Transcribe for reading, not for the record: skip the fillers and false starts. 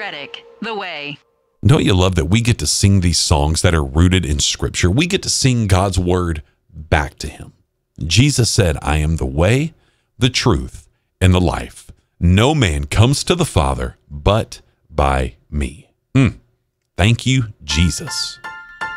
Reddick, The Way. Don't you love that we get to sing these songs that are rooted in Scripture? We get to sing God's word back to him. Jesus said, I am the way, the truth, and the life. No man comes to the Father but by me. Thank you, Jesus.